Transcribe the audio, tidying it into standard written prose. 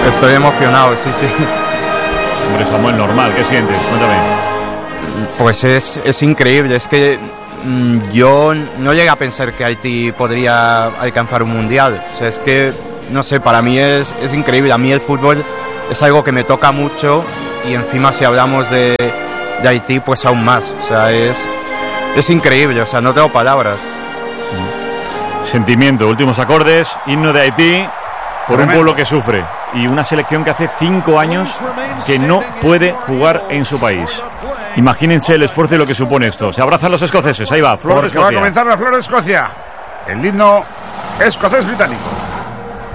Estoy emocionado, sí. Hombre, Samuel, normal, ¿qué sientes? Cuéntame. Pues es increíble, es que yo no llegué a pensar que Haití podría alcanzar un mundial. O sea, es que, no sé, para mí es increíble. A mí el fútbol es algo que me toca mucho y encima si hablamos de Haití, pues aún más. O sea, es increíble, o sea, no tengo palabras. Sentimiento, últimos acordes, himno de Haití, por un pueblo que sufre y una selección que hace 5 años que no puede jugar en su país. Imagínense el esfuerzo y lo que supone esto. Se abrazan los escoceses, ahí va, Flor de Escocia. Va a comenzar la Flor de Escocia, el himno escocés británico.